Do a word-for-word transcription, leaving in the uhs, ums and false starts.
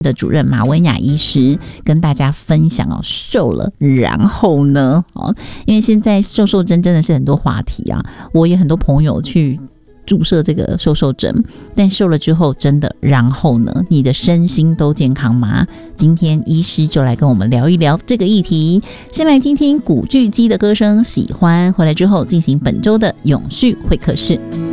的主任马文雅医师跟大家分享哦，瘦了然后呢？哦，因为现在瘦瘦针真的是很多话题啊，我也很多朋友去注射这个瘦瘦针，但瘦了之后真的然后呢？你的身心都健康吗？今天医师就来跟我们聊一聊这个议题。先来听听古巨基的歌声，喜欢回来之后进行本周的永续会客室。